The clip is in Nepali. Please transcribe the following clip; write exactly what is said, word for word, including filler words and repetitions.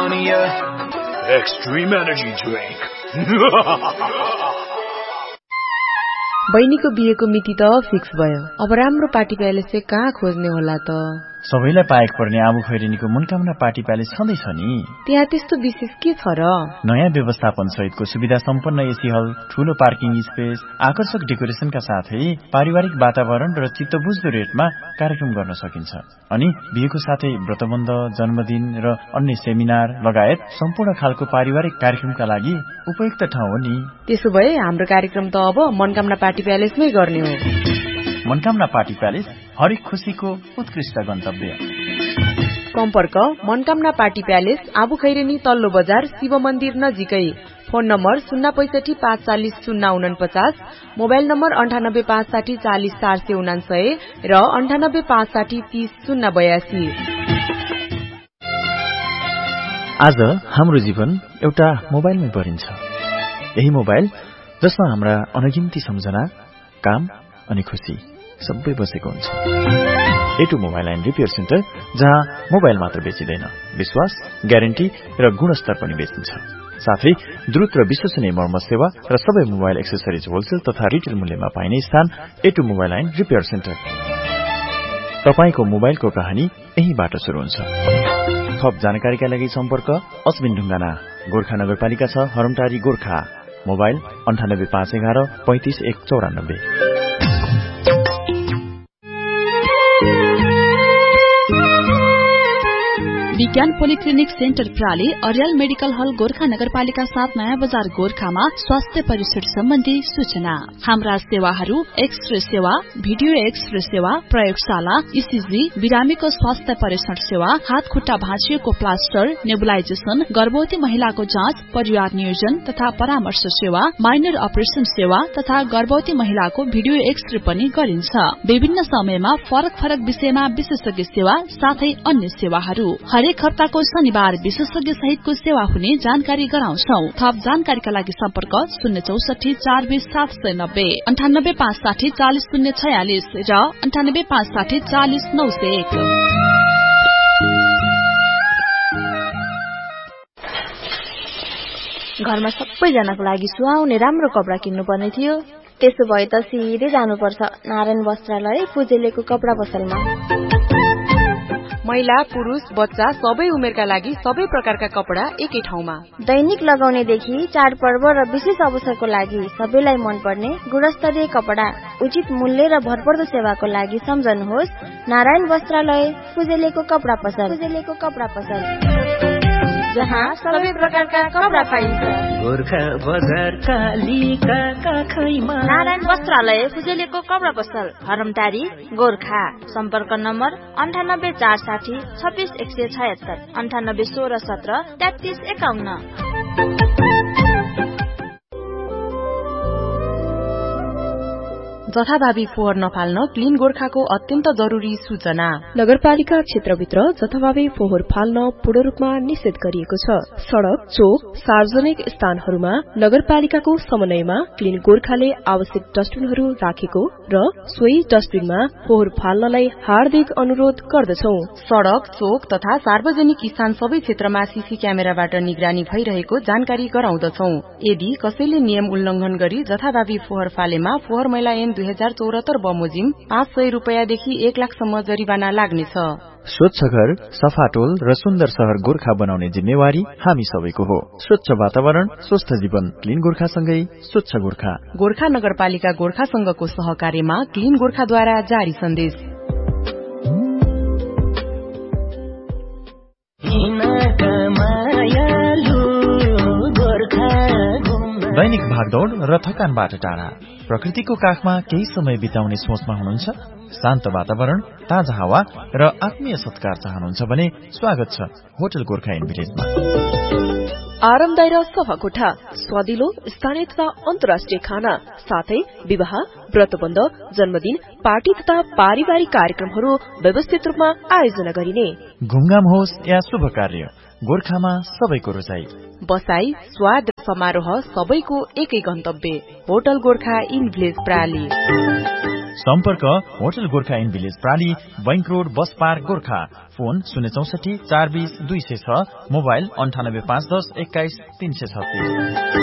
Estonia Extreme Energy Drink. बहिनीको बिहेको मिति त फिक्स भयो। अब राम्रो पार्टी प्यालेस चाहिँ कहाँ खोज्ने होला त? सबैलाई पाएक पर्ने आबु खैरेनीको मनकामना पार्टी प्यालेस छँदैछ नि। त्यहाँ त्यस्तो विशेष के छ र? नयाँ व्यवस्थापन सहितको सुविधा सम्पन्न एसी हल, ठूलो पार्किङ स्पेस, आकर्षक डेकोरेसनका साथै पारिवारिक वातावरण र चित्तबुझ्दो रेटमा कार्यक्रम गर्न सकिन्छ। अनि बिहेको साथै व्रतबन्ध, जन्मदिन र अन्य सेमिनार लगायत सम्पूर्ण खालको पारिवारिक कार्यक्रमका लागि उपयुक्त ठाउँ हो नि। त्यसो भए हाम्रो कार्यक्रम त अब मनकामना पार्टी प्यालेसमै गर्ने हो। मनकामना पार्टी प्यालेस हरेक खुशीको उत्कृष्ट गन्तव्य। सम्पर्क मनकामना पार्टी प्यालेस, आबु खैरेनी तल्लो बजार, शिव मन्दिर नजिकै। फोन नम्बर शून्य पैसठी पाँच चालिस शून्य उनपचास, मोबाइल नम्बर अन्ठानब्बे पाँच साठी चालिस चार सय उनासय र अन्ठानब्बे पाँच साठी तीस शून्य बयासी। आज हाम्रो जीवन एउटा मोबाइलमै परिन्छ। यही मोबाइल जसमा हाम्रा अनगिन्ती सम्झना, काम अनि खुशी सबै बसेको हुन्छ। एटु मोबाइल एन्ड रिपेयर सेन्टर, जहाँ मोबाइल मात्र बेचिँदैन, विश्वास, ग्यारेन्टी र गुणस्तर पनि बेचिन्छ। साथै द्रुत र विश्वसनीय मर्मत सेवा र सबै मोबाइल एक्सेसरिज होलसेल तथा रिटेल मूल्यमा पाइने स्थान एटु मोबाइल एन्ड रिपेयर सेन्टर। तपाईको मोबाइलको कहानी यहीबाट सुरु हुन्छ। थप जानकारीका लागि सम्पर्क अश्विन ढुङ्गाना, गोर्खा नगरपालिका छ, हरमटारी, गोर्खा। मोबाइल अन्ठानब्बे पाँच एघार पैंतिस एक चौरानब्बे। विज्ञान पोलिक्लिनिक सेन्टर प्राली, अर्याल मेडिकल हल, गोर्खा नगरपालिका साथ नयाँ बजार गोर्खामा स्वास्थ्य परीक्षण सम्बन्धी सूचना। हाम्रा सेवाहरू एक्सरे सेवा, भिडियो एक्सरे सेवा, प्रयोगशाला, ईसीजी, बिरामीको स्वास्थ्य परीक्षण सेवा, हात खुट्टा भाँचिएको प्लास्टर, नेबुलाइजेसन, गर्भवती महिलाको जाँच, परिवार नियोजन तथा परामर्श सेवा, माइनर अपरेशन सेवा तथा गर्भवती महिलाको भिडियो एक्सरे पनि गरिन्छ। विभिन्न समयमा फरक फरक विषयमा विशेषज्ञ सेवा साथै अन्य सेवाहरू। हरेक हप्ताको शनिबार विशेषज्ञ सहितको सेवा हुने जानकारी गराउँछौ। थप जानकारीका लागि सम्पर्क शून्य चौसठी चार बीस सात सय नब्बे, अन्ठानब्बे पाँच साठी चालिस शून्य छयालिस र अन्ठानब्बे पाँच साठी चालिस नौ सय एक। घरमा सबैजनाको लागि सुहाउने राम्रो कपडा किन्नु पर्ने थियो। त्यसो भए त सिधै जानुपर्छ नारायण वस्त्रालय फुजेलेको कपडा पसलमा। महिला, पुरुष, बच्चा सबै उमेरका लागि सबै प्रकारका कपडा एकै ठाउँमा। दैनिक लगाउनेदेखि चाडपर्व र विशेष अवसरको लागि सबैलाई मनपर्ने गुणस्तरीय कपडा उचित मूल्य र भरपर्दो सेवाको लागि सम्झनुहोस् नारायण वस्त्रालय फुजेलेको कपडा पसल। फुजेलेको कपडा पसल जहाँ सबै प्रकारका कपडा पाइन्छ। गोर्खा बजार कालीका काखैमा नारायण वस्त्रालय फुजेलेको कपडा पसल, हरमटारी, गोर्खा। सम्पर्क नम्बर अन्ठानब्बे चार साठी छब्बीस एक सय छयत्तर, अन्ठानब्बे सोह्र सत्र तेत्तीस एकाउन्न। जथाभावी फोहोर नफाल्न क्लीन गोर्खाको अत्यन्त जरुरी सूचना। नगरपालिका क्षेत्रभित्र जथाभावी फोहोर फाल्न पूर्ण रूपमा निषेध गरिएको छ। सड़क, चोक, सार्वजनिक स्थानहरूमा नगरपालिकाको समन्वयमा क्लीन गोर्खाले आवश्यक डस्टबिनहरू राखेको र सोही डस्टबिनमा फोहोर फाल्नलाई हार्दिक अनुरोध गर्दछौ। सड़क, चोक तथा सार्वजनिक स्थान सबै क्षेत्रमा सीसी क्यामेराबाट निगरानी भइरहेको जानकारी गराउँदछौ। यदि कसैले नियम उल्लंघन गरी जथाभावी फोहोर फालेमा फोहोर मैला ऐन दुई हजार चौरात्तर बमोजिम पाँच सय रूपियाँदेखि एक लाखसम्म जरिवाना लाग्नेछ। स्वच्छ घर, सफा टोल र सुन्दर शहर गोर्खा बनाउने जिम्मेवारी हामी सबैको हो। स्वच्छ वातावरण, स्वस्थ जीवन, क्लीन गोर्खासँगै स्वच्छ गोर्खा। गोर्खा नगरपालिका गोर्खासँगको सहकार्यमा क्लीन गोर्खाद्वारा जारी सन्देश। दैनिक भागदौड़ र थकानबाट टाढा प्रकृतिको काखमा केही समय बिताउने सोचमा हुनुहुन्छ? शान्त वातावरण, ताजा हावा र आत्मीय सत्कार चाहनुहुन्छ भने स्वागत छ होटल गोर्खा इन भिलेजमा। आरामदायी र सफा कोठा, स्वादिलो स्थानीय तथा अन्तर्राष्ट्रिय खाना, साथै विवाह, व्रतबन्ध, जन्मदिन, पार्टी तथा पारिवारिक कार्यक्रमहरू व्यवस्थित रूपमा आयोजना गरिने। घुमघाम होस् या शुभ कार्य, गोर्खामा सबैको रोजाई। बसाई, स्वाद र समारोह सबैको एकै गन्तव्य होटल गोर्खा इन भिलेज प्राली। सम्पर्क hotel Gorkha in village प्राली, bank road, bus park, Gorkha. Phone शून्य चौसठी चार बीस दुई सय छ, मोबाइल अन्ठानब्बे पाँच दस एक्काइस तीन सय छत्तीस।